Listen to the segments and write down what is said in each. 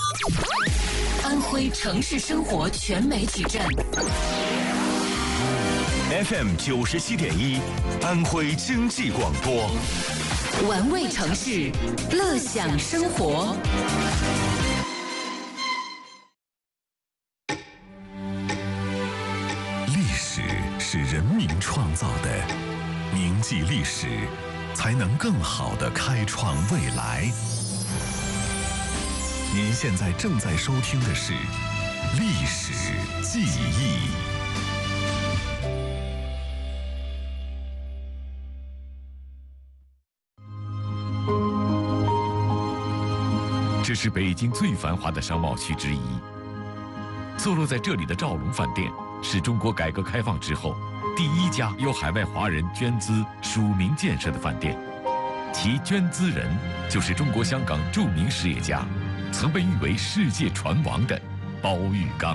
安徽城市生活全媒体站 FM 97.1，安徽经济广播， 玩味城市，乐享生活。 历史是人民创造的，铭记历史，才能更好地开创未来。您现在正在收听的是《历史记忆》。 这是北京最繁华的商贸区之一。坐落在这里的兆龙饭店，是中国改革开放之后第一家由海外华人捐资署名建设的饭店，其捐资人就是中国香港著名实业家，曾被誉为世界船王的包玉刚。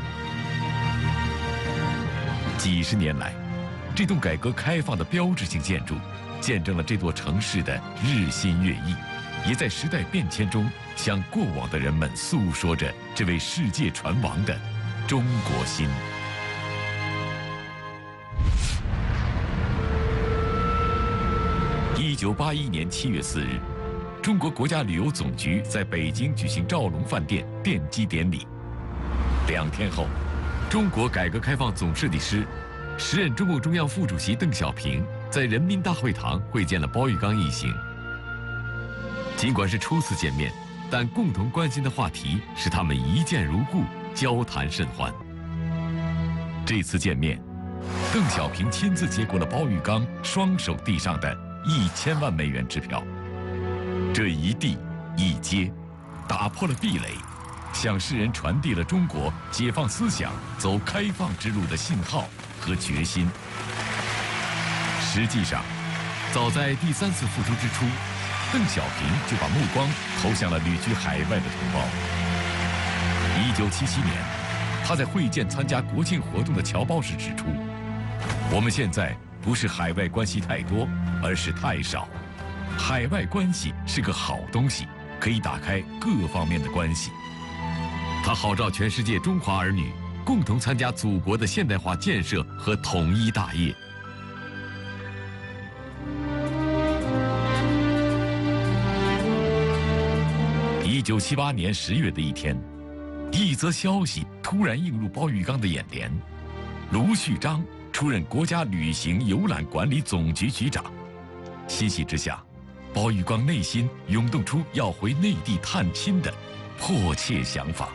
几十年来，这栋改革开放的标志性建筑，见证了这座城市的日新月异，也在时代变迁中向过往的人们诉说着这位世界船王的中国心。1981年7月4日，中国国家旅游总局在北京举行兆龙饭店奠基典礼。2天后，中国改革开放总设计师、时任中共中央副主席邓小平在人民大会堂会见了包玉刚一行。尽管是初次见面，但共同关心的话题使他们一见如故，交谈甚欢。这次见面，邓小平亲自接过了包玉刚双手递上的1000万美元支票。这一递一接，打破了壁垒，向世人传递了中国解放思想、走开放之路的信号和决心。实际上，早在第3次复出之初，邓小平就把目光投向了旅居海外的同胞。1977年，他在会见参加国庆活动的侨胞时指出：“我们现在不是海外关系太多，而是太少。海外关系是个好东西，可以打开各方面的关系。”他号召全世界中华儿女共同参加祖国的现代化建设和统一大业。1978年10月的一天，一则消息突然映入包玉刚的眼帘：卢旭章出任国家旅行游览管理总局局长。欣喜之下，包玉刚内心涌动出要回内地探亲的迫切想法。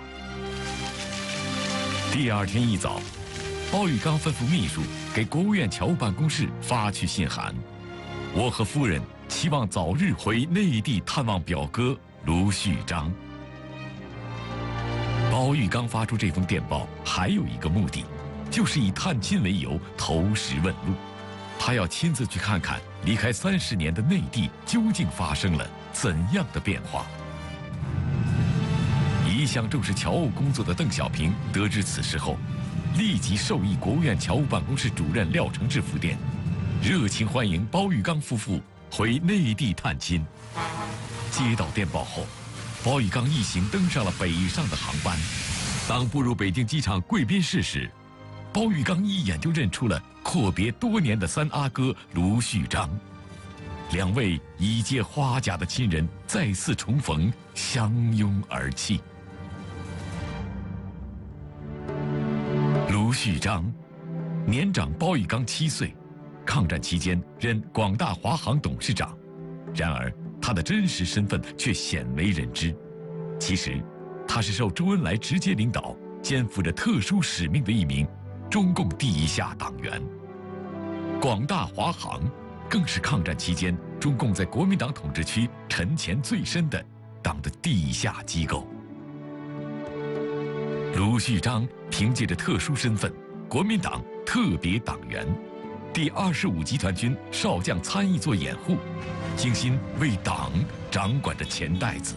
第2天一早，包玉刚吩咐秘书给国务院侨务办公室发去信函：我和夫人期望早日回内地探望表哥卢旭章。包玉刚发出这封电报还有一个目的，就是以探亲为由投石问路。他要亲自去看看离开30年的内地究竟发生了怎样的变化。一向重视侨务工作的邓小平得知此事后，立即授意国务院侨务办公室主任廖承志复电，热情欢迎包玉刚夫妇回内地探亲。接到电报后，包玉刚一行登上了北上的航班。当步入北京机场贵宾室时，包玉刚一眼就认出了阔别多年的3阿哥卢旭章。2位已届花甲的亲人再次重逢，相拥而泣。卢旭章年长包玉刚7岁，抗战期间任广大华航董事长。然而他的真实身份却鲜为人知。其实他是受周恩来直接领导，肩负着特殊使命的一名中共地下党员。广大华航更是抗战期间中共在国民党统治区沉潜最深的党的地下机构。卢旭章凭借着特殊身份，国民党特别党员，第25集团军少将参议做掩护，精心为党掌管着钱袋子。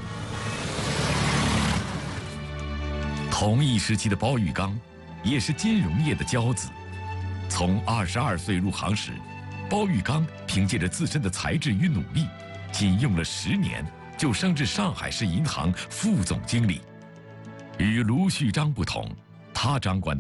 同一时期的包玉刚也是金融业的骄子。从22岁入行时，包玉刚凭借着自身的才智与努力，仅用了10年就升至上海市银行副总经理。与卢旭章不同，他掌管的